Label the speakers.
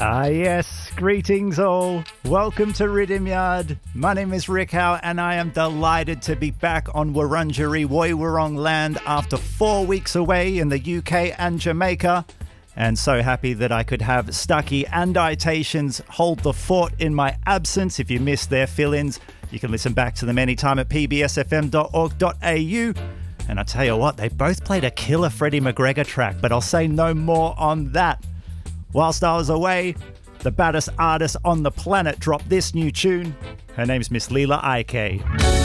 Speaker 1: Yes, greetings all. Welcome to Rhythm Yard. My name is Rick Howe and I am delighted to be back on Wurundjeri Woiwurrung land after 4 weeks away in the UK and Jamaica. And so happy that I could have Stuckey and Itations hold the fort in my absence. If you missed their fill-ins, you can listen back to them anytime at pbsfm.org.au. And I tell you what, they both played a killer Freddie McGregor track, but I'll say no more on that. Whilst I was away, the baddest artist on the planet dropped this new tune. Her name's Miss Leela Ike.